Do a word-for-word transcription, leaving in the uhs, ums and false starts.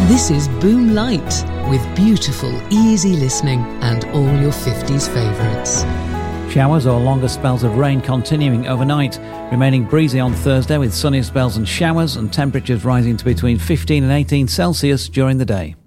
This is Boom Light, with beautiful, easy listening and all your fifties favourites. Showers or longer spells of rain continuing overnight, remaining breezy on Thursday with sunnier spells and showers, and temperatures rising to between fifteen and eighteen Celsius during the day.